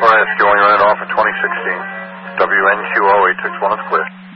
rescue, only run it off in 2016. WNQO 861 is clear.